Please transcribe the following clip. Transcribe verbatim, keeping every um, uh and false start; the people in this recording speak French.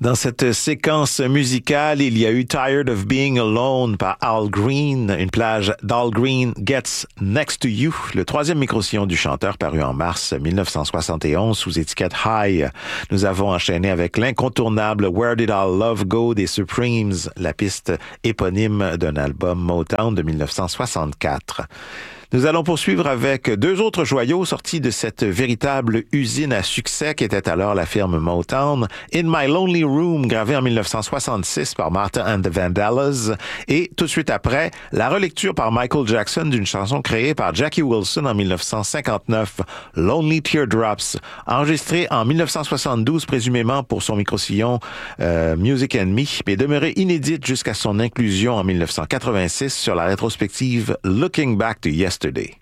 Dans cette séquence musicale, il y a eu Tired of Being Alone par Al Green, une plage d'Al Green Gets Next to You, le troisième micro-sillon du chanteur paru en mars dix-neuf cent soixante et onze sous étiquette High. Nous avons enchaîné avec l'incontournable Where Did Our Love Go des Supremes, la piste éponyme d'un album Motown de dix-neuf cent soixante-quatre. Nous allons poursuivre avec deux autres joyaux sortis de cette véritable usine à succès qui était alors la firme Motown. In My Lonely Room, gravé en dix-neuf cent soixante-six par Martha and the Vandellas. Et tout de suite après, la relecture par Michael Jackson d'une chanson créée par Jackie Wilson en dix-neuf cent cinquante-neuf, Lonely Teardrops, enregistrée en dix-neuf cent soixante-douze présumément pour son micro-sillon euh, Music and Me, mais demeurée inédite jusqu'à son inclusion en dix-neuf cent quatre-vingt-six sur la rétrospective Looking Back to Yesterday.